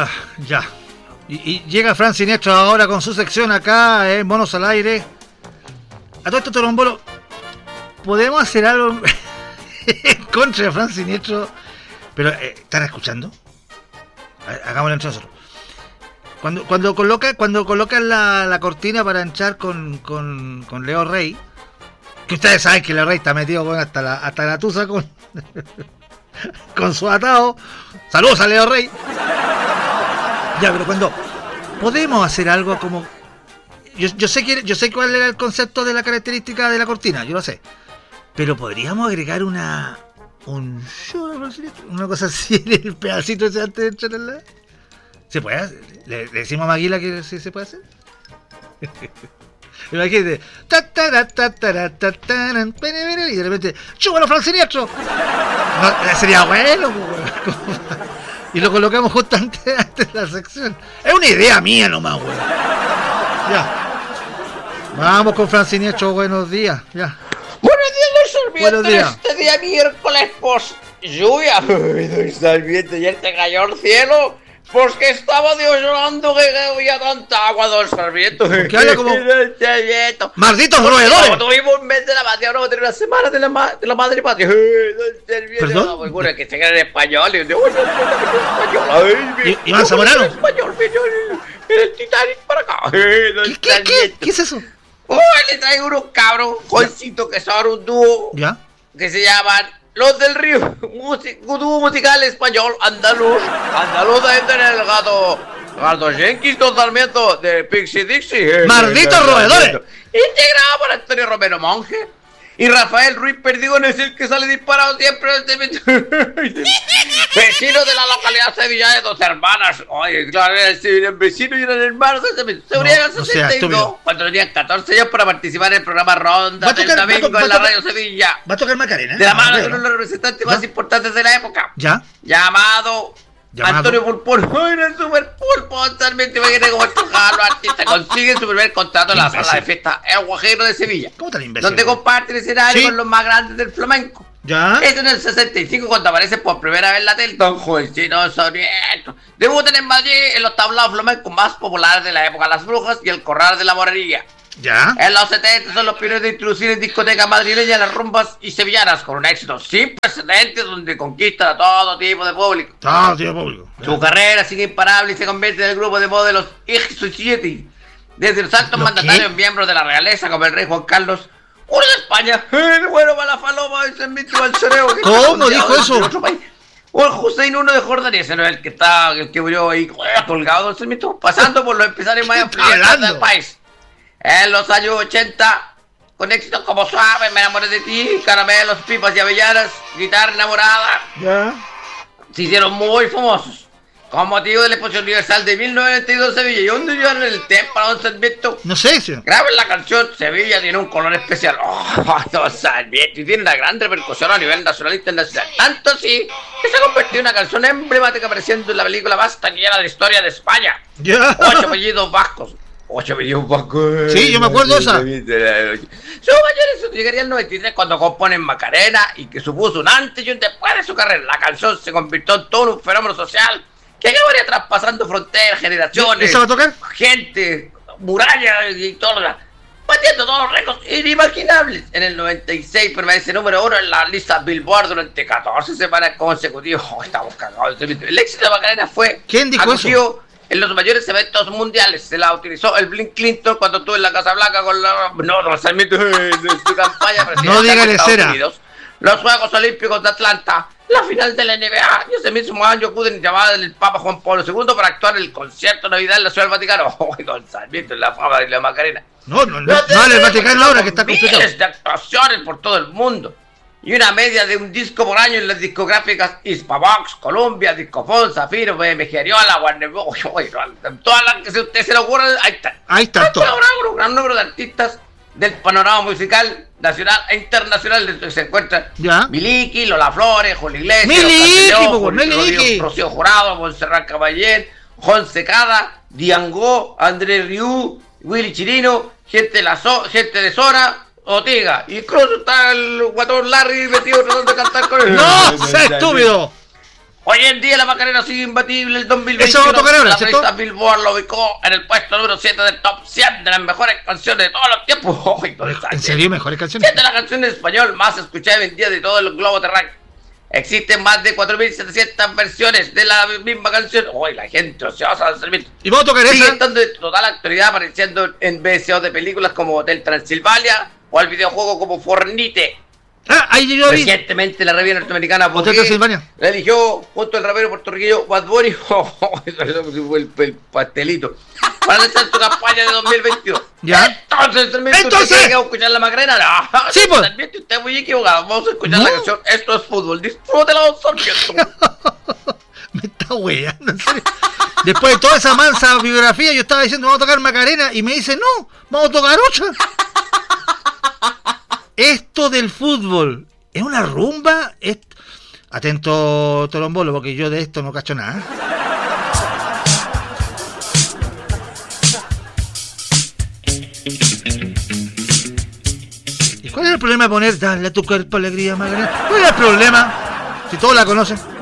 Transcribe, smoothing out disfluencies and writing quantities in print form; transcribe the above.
Ya. Y llega Fran Siniestro ahora con su sección acá, Monos al Aire. A todo esto, Torombolo, ¿podemos hacer algo en contra de Fran Siniestro? Pero, ¿están escuchando? Hagámoslo entre nosotros. Cuando colocan la cortina para entrar con Leo Rey, que ustedes saben que Leo Rey está metido hasta la tusa con su atado. Saludos a Leo Rey. Ya, pero cuando podemos hacer algo como... Yo sé cuál era el concepto de la característica de la cortina, yo lo sé. Pero podríamos agregar una cosa así en el pedacito ese antes de entrar en la... ¿Se puede hacer? ¿Le decimos a Maguila que sí se puede hacer? Imagínate. Y de repente, ¡chúbalo, Fran Siniestro! No, sería bueno. Y lo colocamos justo antes de la sección. Es una idea mía nomás, güey. Ya. Vamos con Fran Siniestro, buenos días. Ya. Buenos días, don Sarmiento. Buenos días. Este día miércoles, pues, lluvia. Ay, don Sarmiento, ayer te cayó el cielo. Pues que estaba Dios llorando que había tanta agua, don Sarmiento. ¿Qué habla como? Sarmiento. ¡Malditos roedores! Como tuvimos un mes de la patria, ahora vamos a tener una semana de la madre patria. Don Sarmiento. ¿Perdón? No, bueno, que se queda en español. Y yo, oye, español. Iván Zamorano. Español, mira el Titanic para acá. ¿Qué es eso? Oh, le traigo unos cabros, jovencitos que son un dúo. ¿Ya? Que se llaman Los del Río, dúo musical español andaluz en el gato Jenkins, don Sarmiento, de Pixie Dixie. ¡Malditos roedores! Integrado por Antonio Romero Monge y Rafael Ruiz Perdigón, es el que sale disparado siempre. Vecino de la localidad sevillana de Dos Hermanas. Oye, claro, eran vecinos y eran hermanos. Se unieron en el 62, cuando tenían 14 años, para participar en el programa Ronda del Domingo en la Radio Sevilla. ¿Va a tocar Macarena? De la mano de uno de los representantes más importantes de la época. ¿Ya? Llamado Antonio Pulpón. ¡Ay, era el super Pulpón! También imagínate cómo estos artistas consiguen su primer contrato en la sala de fiesta El Guajiro de Sevilla. ¿Cómo tan imbécil? Donde comparten escenario con los más grandes del flamenco. ¿Ya? Es en el 65 cuando aparece por primera vez en la tele. Don Jovencito Sarmiento. Debutan en Madrid en los tablaos flamencos más populares de la época, Las Brujas y El Corral de la Morería. ¿Ya? En los 70 son los pioneros de introducir en discotecas madrileñas las rumbas y sevillanas, con un éxito sin precedentes donde conquistan a todo tipo de público. Todo tipo de público. Su carrera sigue imparable y se convierte en el grupo de modelos X7. Desde los altos mandatarios miembros de la realeza, como el rey Juan Carlos I de España, el bueno para la faloma, ese mito al cereo. ¿Cómo dijo eso? O el Hussein I de Jordania, ese no es el que murió ahí colgado, ese mito, pasando por los empresarios más influyentes del país. En los años 80, con éxitos como Suave, Me enamoré de ti, Caramelos, Pipas y Avellanas, Guitarra enamorada, ¿ya? Se hicieron muy famosos. Con motivo de la Exposición Universal de 1992 en Sevilla. ¿Y dónde llevaron el tema para don Sarmiento? No sé, señor. Graben la canción Sevilla tiene un color especial. ¡Oh, don Sarmiento! Y tiene una gran repercusión a nivel nacional e internacional. Tanto así que se ha convertido en una canción emblemática apareciendo en la película más taquillera de la historia de España. ¿Ya? 8 apellidos vascos. 8 apellidos vascos. Sí, yo me acuerdo de esa. Sus mayores llegaría al 93 cuando componen Macarena y que supuso un antes y un después de su carrera. La canción se convirtió en todo un fenómeno social que acabaría traspasando fronteras, generaciones. ¿Esa va a tocar? Gente, murallas y todo lo demás, batiendo todos los récords inimaginables. En el 96 permanece número 1 en la lista Billboard durante 14 semanas consecutivas. Oh, estamos cagados. El éxito de Macarena fue ¿Quién dijo eso? En los mayores eventos mundiales. Se la utilizó el Bill Clinton cuando estuvo en la Casa Blanca con la... No Sarmiento, de su campaña presidencial. No dígale Estados cera. Unidos, los Juegos Olímpicos de Atlanta, la final de la NBA. Y ese mismo año acuden llamadas del Papa Juan Pablo II para actuar en el concierto de Navidad en la Ciudad del Vaticano. ¡Oh, don Sarmiento, la fama de la Macarena! No, el Vaticano ahora que está completado. Miles de actuaciones por todo el mundo. Y una media de un disco por año en las discográficas Hispavox, Columbia, Discofon, Zafiro, BMG Ariola, Warner Bros. Todas las que usted se le ocurra, ahí están. Ahí está todo. Un gran número de artistas del panorama musical nacional e internacional, donde se encuentran Miliki, Lola Flores, Julio Iglesias, Miliki, Rocío Jurado, Montserrat Caballé, Jon Secada, Diango, Andrés Riu, Willy Chirino, gente de Zora, Ortega, y incluso está el guatón Larry metido tratando de cantar con él. ¡No! ¡Sé estúpido! Hoy en día la Macarena sigue imbatible. El 2021 eso va a tocar ahora, la revista Billboard lo ubicó en el puesto número 7 del top 100 de las mejores canciones de todos los tiempos. ¿En serio mejores canciones? 7 de las canciones en español más escuchadas y vendidas de todo el globo terráqueo. Existen más de 4.700 versiones de la misma canción. Uy, la gente ociosa del servicio. ¿Y vamos a tocar sigue esa? estando de total actualidad, apareciendo en VCO de películas como Hotel Transilvania o al videojuego como Fornite. Ahí yo vi. Recientemente la revista norteamericana Hotel Transilvania la eligió junto al rapero puertorriqueño Bad Bunny el pastelito para lanzar su campaña de 2022. ¿Ya? Entonces ¿usted quiere escuchar la Macarena? No, sí, pues. Usted está muy equivocado. Vamos a escuchar la canción Esto es Fútbol. Disfrútela, don Sarmiento. Me está weando, en serio. Después de toda esa mansa biografía, yo estaba diciendo vamos a tocar Macarena y me dice no, vamos a tocar otra. Esto del fútbol es una rumba. Atento, Torombolo, porque yo de esto no cacho nada. ¿Y cuál es el problema de poner dale a tu cuerpo alegría, Macarena? ¿Cuál es el problema? Si todos la conocen.